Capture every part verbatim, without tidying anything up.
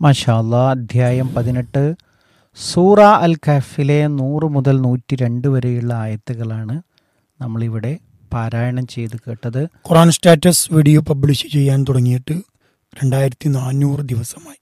മാഷാ അല്ലാ. അധ്യായം പതിനെട്ട് സൂറ അൽ കഹ്ഫിലെ നൂറ് മുതൽ നൂറ്റി രണ്ട് വരെയുള്ള ആയത്തുകളാണ് നമ്മളിവിടെ പാരായണം ചെയ്ത് കേട്ടത്. ഖുർആൻ സ്റ്റാറ്റസ് വീഡിയോ പബ്ലിഷ് ചെയ്യാൻ തുടങ്ങിയിട്ട് രണ്ടായിരത്തി നാനൂറ് ദിവസമായി.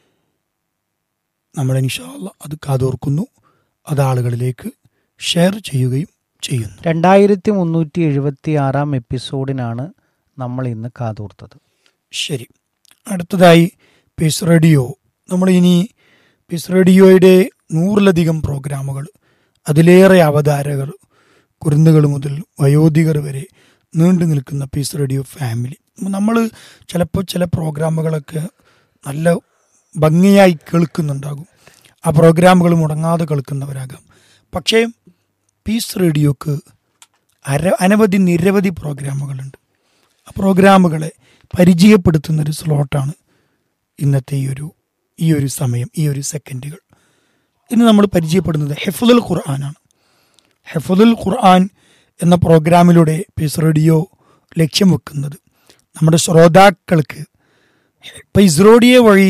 നമ്മൾ ഇൻഷാ അല്ലാ അത് കാതോർക്കുന്നു, അത് ആളുകളിലേക്ക് ഷെയർ ചെയ്യുകയും ചെയ്യുന്നു. രണ്ടായിരത്തി മുന്നൂറ്റി എഴുപത്തി ആറാം എപ്പിസോഡിനാണ് നമ്മൾ ഇന്ന് കാതോർത്തത്. ശരി, അടുത്തതായി പീസ് റേഡിയോ. നമ്മൾ ഇനി പീസ് റേഡിയോയുടെ നൂറിലധികം പ്രോഗ്രാമുകൾ, അതിലേറെ അവതാരകർ, കുരുന്നുകൾ മുതൽ വയോധികർ വരെ നീണ്ടു നിൽക്കുന്ന പീസ് റേഡിയോ ഫാമിലി. നമ്മൾ ചിലപ്പോൾ ചില പ്രോഗ്രാമുകളൊക്കെ നല്ല ഭംഗിയായി കേൾക്കുന്നുണ്ടാകും, ആ പ്രോഗ്രാമുകൾ മുടങ്ങാതെ കേൾക്കുന്നവരാകാം. പക്ഷേ പീസ് റേഡിയോക്ക് അര അനവധി നിരവധി പ്രോഗ്രാമുകളുണ്ട്. ആ പ്രോഗ്രാമുകളെ പരിചയപ്പെടുത്തുന്നൊരു സ്ലോട്ടാണ് ഇന്നത്തെ ഈ ഒരു ഈ ഒരു സമയം, ഈ ഒരു സെക്കൻഡുകൾ. ഇന്ന് നമ്മൾ പരിചയപ്പെടുന്നത് ഹിഫ്ളുൽ ഖുർആനാണ്. ഹിഫ്ളുൽ ഖുർആൻ എന്ന പ്രോഗ്രാമിലൂടെ പീസ് റേഡിയോ ലക്ഷ്യം വെക്കുന്നത് നമ്മുടെ ശ്രോതാക്കൾക്ക് പീസ് റേഡിയോ വഴി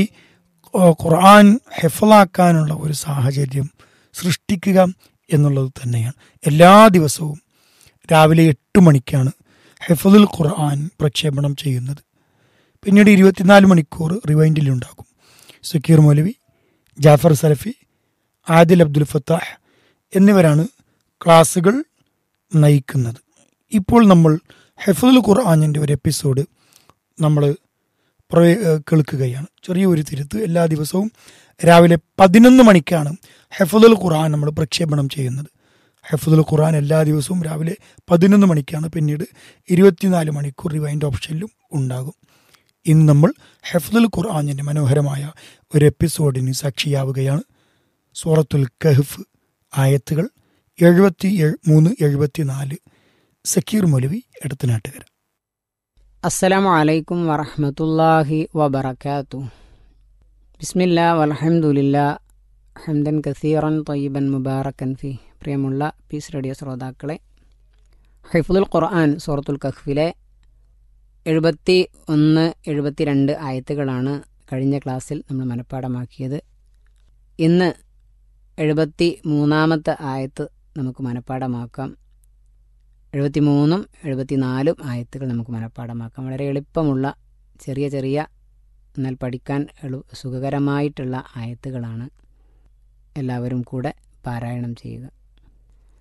ഖുർആൻ ഹിഫ്ളാക്കാനുള്ള ഒരു സാഹചര്യം സൃഷ്ടിക്കുക എന്നുള്ളത് തന്നെയാണ്. എല്ലാ ദിവസവും രാവിലെ എട്ട് മണിക്കാണ് ഹിഫ്ളുൽ ഖുർആൻ പ്രക്ഷേപണം ചെയ്യുന്നത്. പിന്നീട് ഇരുപത്തിനാല് മണിക്കൂർ റിവൈൻഡിലുണ്ടാകും. സക്കീർ മൗലവി, ജാഫർ സലഫി, ആദിൽ അബ്ദുൽ ഫത്താഹ് എന്നിവരാണ് ക്ലാസ്സുകൾ നയിക്കുന്നത്. ഇപ്പോൾ നമ്മൾ ഹിഫ്ളുൽ ഖുർആനിൻ്റെ ഒരു എപ്പിസോഡ് നമ്മൾ കേൾക്കുകയാണ്. ചെറിയൊരു തിരുത്ത്. എല്ലാ ദിവസവും രാവിലെ പതിനൊന്ന് മണിക്കാണ് ഹിഫ്ളുൽ ഖുർആൻ നമ്മൾ പ്രക്ഷേപണം ചെയ്യുന്നത്. ഹിഫ്ളുൽ ഖുർആൻ എല്ലാ ദിവസവും രാവിലെ പതിനൊന്ന് മണിക്കാണ്. പിന്നീട് ഇരുപത്തിനാല് മണിക്കൂർ റിവൈൻഡ് ഓപ്ഷനിലും ഉണ്ടാകും. ഇന്ന് നമ്മൾ ഹിഫ്ളുൽ ഖുർആനിൻ്റെ മനോഹരമായ ഒരു എപ്പിസോഡിന് സാക്ഷിയാവുകയാണ്. സൂറത്തുൽ കഹ്ഫ് ആയത്തുകൾ എഴുപത്തി മൂന്ന് എഴുപത്തി നാല്. സക്കീർ മൗലവി, എടത്തനാട്ടുകര. അസ്സലാമു അലൈക്കും വറഹ്മത്തുള്ളാഹി വബറകാതുഹു. ബിസ്മില്ലാ വൽഹംദുലില്ലാ ഹംദൻ കസീറൻ ത്വയ്യിബൻ മുബാറകൻ ഫീ. പ്രിയമുള്ള പീസ് റേഡിയോ ശ്രോതാക്കളെ, ഹിഫ്ളുൽ ഖുർആൻ സൂറത്തുൽ കഹ്ഫിലെ എഴുപത്തി ഒന്ന് എഴുപത്തി രണ്ട് ആയത്തുകളാണ് കഴിഞ്ഞ ക്ലാസ്സിൽ നമ്മൾ മനഃപ്പാടമാക്കിയത്. ഇന്ന് എഴുപത്തി മൂന്നാമത്തെ ആയത്ത് നമുക്ക് മനഃപ്പാടമാക്കാം. എഴുപത്തി മൂന്നും എഴുപത്തി നാലും ആയത്തുകൾ നമുക്ക് മനഃപ്പാടമാക്കാം. വളരെ എളുപ്പമുള്ള ചെറിയ ചെറിയ എന്നാൽ പഠിക്കാൻ എളു സുഖകരമായിട്ടുള്ള ആയത്തുകളാണ്. എല്ലാവരും കൂടെ പാരായണം ചെയ്യുക.